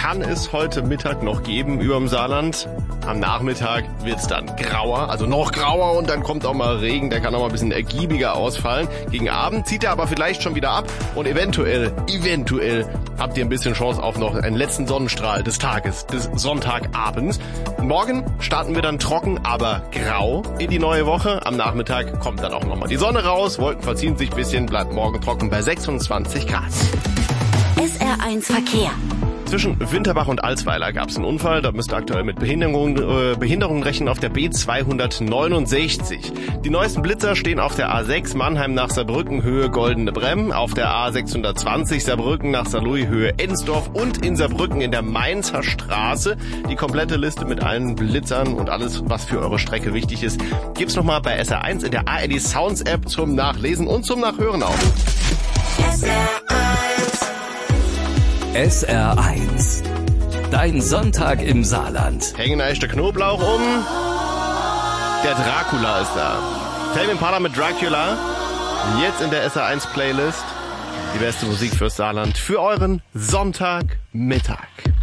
kann es heute Mittag noch geben überm Saarland. Am Nachmittag wird's dann grauer, also noch grauer und dann kommt auch mal Regen, der kann auch mal ein bisschen ergiebiger ausfallen. Gegen Abend zieht er aber vielleicht schon wieder ab und eventuell habt ihr ein bisschen Chance auf noch einen letzten Sonnenstrahl des Tages, des Sonntagabends. Morgen starten wir dann trocken, aber grau in die neue Woche. Am Nachmittag kommt dann auch nochmal die Sonne raus, Wolken verziehen sich ein bisschen, bleibt morgen trocken bei 26 Grad. SR1 Verkehr. Zwischen Winterbach und Alsweiler gab es einen Unfall. Da müsst ihr aktuell mit Behinderungen rechnen auf der B269. Die neuesten Blitzer stehen auf der A6 Mannheim nach Saarbrücken Höhe Goldene Bremm, auf der A620 Saarbrücken nach Saarlouis Höhe Ensdorf und in Saarbrücken in der Mainzer Straße. Die komplette Liste mit allen Blitzern und alles, was für eure Strecke wichtig ist, gibt's nochmal bei SR1 in der ARD Sounds App zum Nachlesen und zum Nachhören auch. SR1. Dein Sonntag im Saarland. Hängen echte Knoblauch um. Der Dracula ist da. Tame Impala mit Dracula. Jetzt in der SR1 Playlist. Die beste Musik fürs Saarland. Für euren Sonntagmittag.